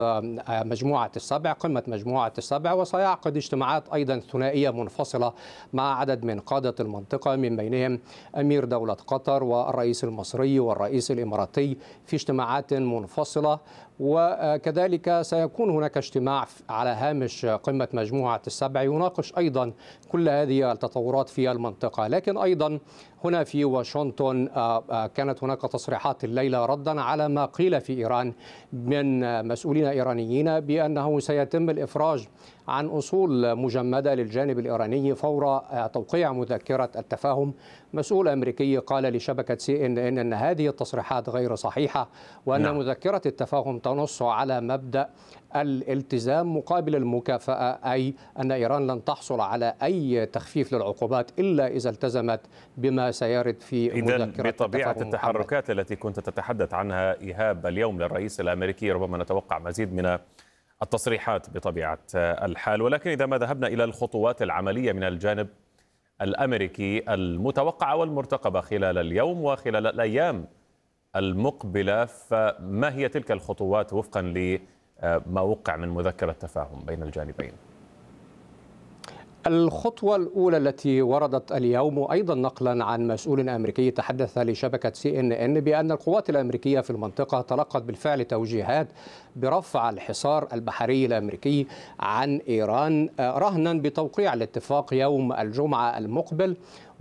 مجموعة السبع، قمة مجموعة السبع، وسيعقد اجتماعات أيضا ثنائية منفصلة مع عدد من قادة المنطقة من بينهم أمير دولة قطر والرئيس المصري والرئيس الإماراتي في اجتماعات منفصلة. وكذلك سيكون هناك اجتماع على هامش قمة مجموعة السبع يناقش أيضا كل هذه التطورات في المنطقة. لكن أيضا هنا في واشنطن كانت هناك تصريحات الليلة ردا على ما قيل في إيران من مسؤولين إيرانيين بأنه سيتم الإفراج عن أصول مجمدة للجانب الإيراني فور توقيع مذكرة التفاهم. مسؤول أمريكي قال لشبكة CNN أن هذه التصريحات غير صحيحة، وأن مذكرة التفاهم تنص على مبدأ الالتزام مقابل المكافأة، أي أن إيران لن تحصل على أي تخفيف للعقوبات إلا إذا التزمت بما سيرد في مذكرة التفاهم. بطبيعة التحركات التي كنت تتحدث عنها إيهاب اليوم للرئيس الأمريكي ربما نتوقع مزيد من التصريحات بطبيعة الحال، ولكن إذا ما ذهبنا إلى الخطوات العملية من الجانب الأمريكي المتوقعة والمرتقبة خلال اليوم وخلال الأيام المقبلة، فما هي تلك الخطوات وفقا لما وقع من مذكرة تفاهم بين الجانبين؟ الخطوة الأولى التي وردت اليوم أيضا نقلا عن مسؤول أمريكي تحدث لشبكة CNN بأن القوات الأمريكية في المنطقة تلقت بالفعل توجيهات برفع الحصار البحري الأمريكي عن إيران رهنا بتوقيع الاتفاق يوم الجمعة المقبل.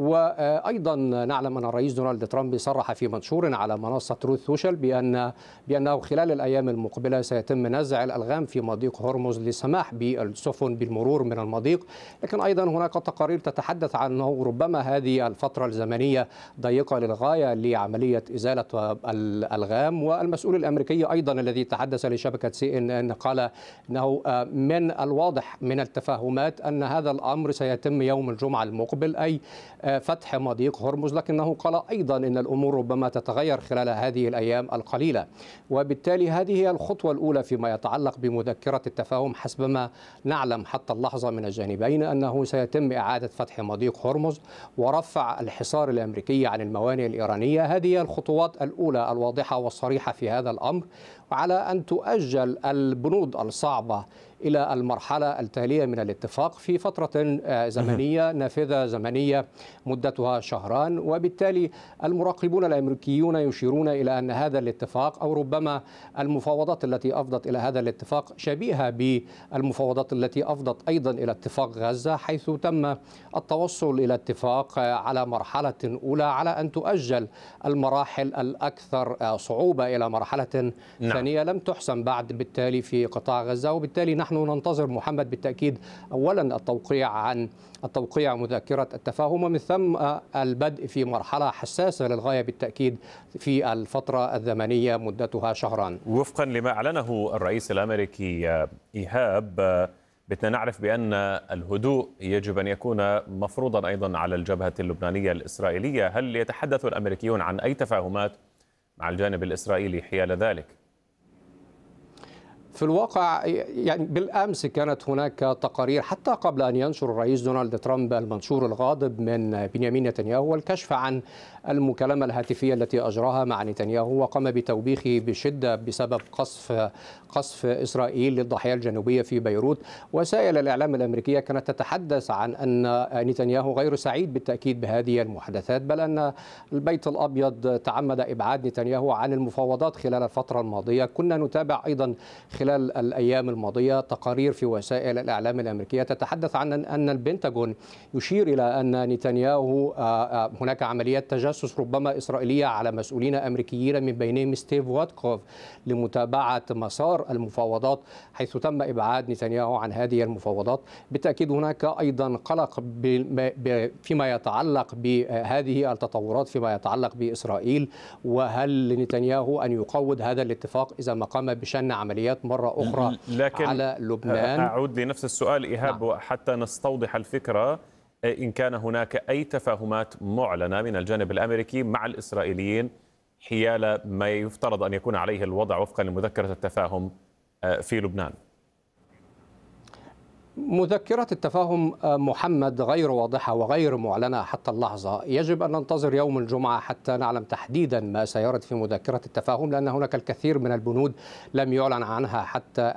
وأيضا نعلم أن الرئيس دونالد ترامب صرح في منشور على منصة تروث سوشيال بأنه خلال الأيام المقبلة سيتم نزع الألغام في مضيق هرمز للسماح بالسفن بالمرور من المضيق. لكن أيضا هناك تقارير تتحدث عن أنه ربما هذه الفترة الزمنية ضيقة للغاية لعملية إزالة الألغام. والمسؤول الأمريكي أيضا الذي تحدث لشبكة CNN قال أنه من الواضح من التفاهمات أن هذا الأمر سيتم يوم الجمعة المقبل، أي فتح مضيق هرمز. لكنه قال أيضا أن الأمور ربما تتغير خلال هذه الأيام القليلة، وبالتالي هذه هي الخطوة الأولى فيما يتعلق بمذكرة التفاهم حسب ما نعلم حتى اللحظة من الجانبين، أنه سيتم إعادة فتح مضيق هرمز ورفع الحصار الأمريكي عن الموانئ الإيرانية. هذه هي الخطوات الأولى الواضحة والصريحة في هذا الأمر، وعلى أن تؤجل البنود الصعبة إلى المرحلة التالية من الاتفاق في فترة زمنية نافذة زمنية مدتها شهران. وبالتالي المراقبون الأمريكيون يشيرون إلى أن هذا الاتفاق أو ربما المفاوضات التي أفضت إلى هذا الاتفاق شبيهة بالمفاوضات التي أفضت أيضا إلى اتفاق غزة، حيث تم التوصل إلى اتفاق على مرحلة أولى على أن تؤجل المراحل الأكثر صعوبة إلى مرحلة ثانية لم تحسم بعد بالتالي في قطاع غزة. وبالتالي نحن ننتظر محمد بالتأكيد أولا التوقيع مذكرة التفاهم، ومن ثم البدء في مرحلة حساسة للغاية بالتأكيد في الفترة الزمنية مدتها شهران. وفقا لما أعلنه الرئيس الأمريكي إيهاب، بدنا نعرف بأن الهدوء يجب أن يكون مفروضا أيضا على الجبهة اللبنانية الإسرائيلية. هل يتحدث الأمريكيون عن أي تفاهمات مع الجانب الإسرائيلي حيال ذلك؟ في الواقع يعني بالأمس كانت هناك تقارير حتى قبل أن ينشر الرئيس دونالد ترامب المنشور الغاضب من بنيامين نتنياهو والكشف عن المكالمة الهاتفية التي أجراها مع نتنياهو، وقام بتوبيخه بشدة بسبب قصف إسرائيل للضاحية الجنوبية في بيروت. وسائل الإعلام الأمريكية كانت تتحدث عن أن نتنياهو غير سعيد بالتأكيد بهذه المحادثات، بل أن البيت الأبيض تعمد إبعاد نتنياهو عن المفاوضات خلال الفترة الماضية. كنا نتابع أيضا خلال الأيام الماضية تقارير في وسائل الإعلام الأمريكية تتحدث عن أن البنتاغون يشير إلى أن نتنياهو هناك عمليات تجسس ربما إسرائيلية على مسؤولين أمريكيين من بينهم ستيف واتكوف لمتابعة مسار المفاوضات، حيث تم إبعاد نتنياهو عن هذه المفاوضات. بالتأكيد هناك أيضا قلق فيما يتعلق بهذه التطورات فيما يتعلق بإسرائيل، وهل لنتنياهو أن يقوض هذا الاتفاق إذا ما قام بشن عمليات مرة أخرى على لبنان؟ أعود لنفس السؤال إيهاب حتى نستوضح الفكرة. إن كان هناك أي تفاهمات معلنة من الجانب الأمريكي مع الإسرائيليين حيال ما يفترض أن يكون عليه الوضع وفقا لمذكرة التفاهم في لبنان؟ مذكرة التفاهم محمد غير واضحة وغير معلنة حتى اللحظة. يجب أن ننتظر يوم الجمعة حتى نعلم تحديدا ما سيرد في مذكرة التفاهم، لأن هناك الكثير من البنود لم يعلن عنها حتى